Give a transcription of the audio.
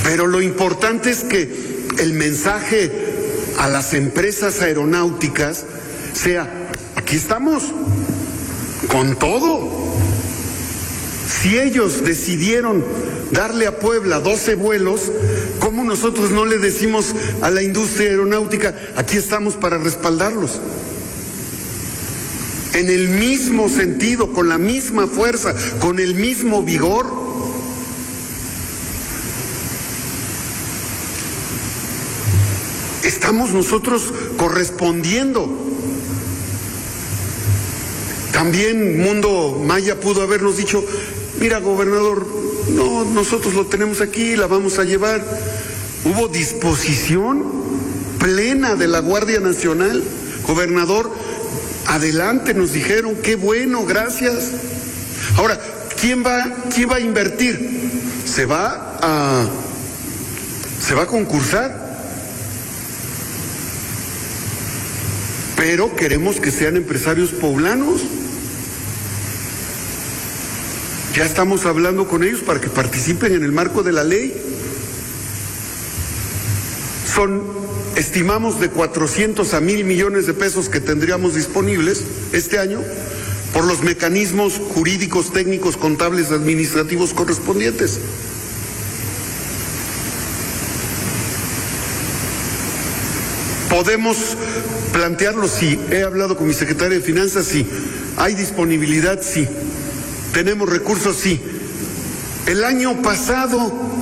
Pero lo importante es que el mensaje a las empresas aeronáuticas sea: aquí estamos, con todo. Si ellos decidieron darle a Puebla 12 vuelos, ¿cómo nosotros no le decimos a la industria aeronáutica: aquí estamos para respaldarlos? En el mismo sentido, con la misma fuerza, con el mismo vigor. Estamos nosotros correspondiendo. También Mundo Maya pudo habernos dicho: mira, gobernador, no, nosotros lo tenemos aquí, la vamos a llevar. Hubo disposición plena de la Guardia Nacional. Gobernador, adelante, nos dijeron, qué bueno, gracias. Ahora, ¿quién va a invertir? Se va a concursar. Pero queremos que sean empresarios poblanos. Ya estamos hablando con ellos para que participen en el marco de la ley. Estimamos de 400 a 1,000 millones de pesos que tendríamos disponibles este año por los mecanismos jurídicos, técnicos, contables, administrativos correspondientes. Podemos plantearlo, sí. He hablado con mi secretario de Finanzas, sí. Hay disponibilidad, sí. Tenemos recursos, sí. El año pasado